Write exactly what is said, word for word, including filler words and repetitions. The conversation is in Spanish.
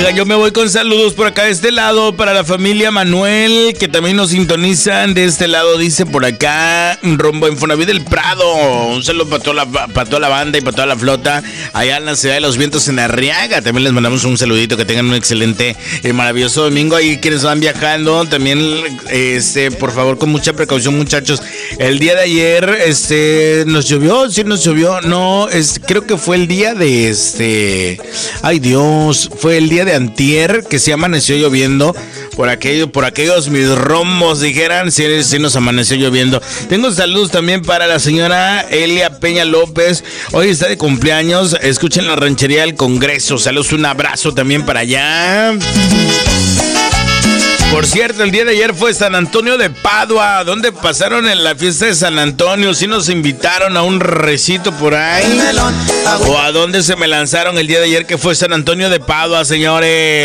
Oiga, yo me voy con saludos por acá de este lado para la familia Manuel, que también nos sintonizan de este lado, dice por acá, rumbo en Infonavit del Prado. Un saludo para toda, la, para toda la banda y para toda la flota allá en la ciudad de los vientos en Arriaga. También les mandamos un saludito, que tengan un excelente y maravilloso domingo. Ahí quienes van viajando, también este, por favor, con mucha precaución, muchachos. El día de ayer este, nos llovió, sí nos llovió, no, es, creo que fue el día de este, ay Dios, fue el día de antier que se amaneció lloviendo. Por aquello, por aquellos mis rombos, dijeran, sí, sí nos amaneció lloviendo. Tengo saludos también para la señora Elia Peña López. Hoy está de cumpleaños. Escuchen la ranchería del Congreso. Saludos, un abrazo también para allá. Por cierto, el día de ayer fue San Antonio de Padua. ¿Dónde pasaron en la fiesta de San Antonio? ¿Sí nos invitaron a un recito por ahí? ¿O a dónde se me lanzaron el día de ayer que fue San Antonio de Padua, señores?